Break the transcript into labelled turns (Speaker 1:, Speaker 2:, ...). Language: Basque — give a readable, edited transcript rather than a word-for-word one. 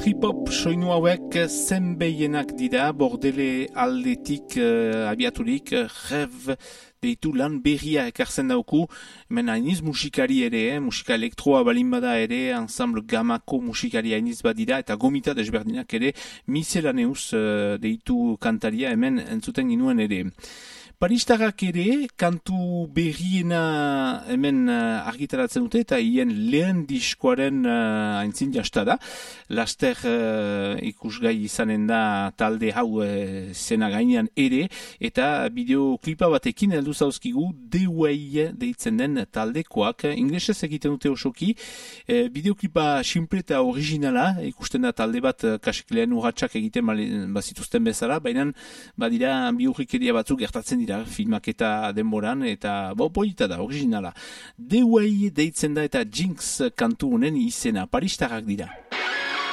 Speaker 1: Tripop soinu hauek zenbeienak dira, bordele aldetik abiaturik, rev deitu lan berria ekartzen dauku, hemen hainiz musikari ere, musika elektroa balin bada ere, ensemble gamako musikari hainiz badira, eta gomita desberdinak ere, miselaneuz deitu kantaria hemen entzuten ginuen ere. Paristarrak ere, kantu berriena hemen argitaratzen dute, eta hien lehen diskoaren aintzin jasta da. Laster ikusgai izanen da talde hau zena gainean ere, eta bideoklipa batekin heldu zauzkigu The Way deitzen den taldekoak. Inglesez egiten dute osoki, bideoklipa simple eta originala, ikusten da talde bat kasik lehen urratxak egiten bazituzten bezala, baina badira biurrikeria batzuk gertatzen dira filmak eta denboran, eta polita da, originala. The Way deitzen da eta Jinx kantu honen izena, paristarrak dira.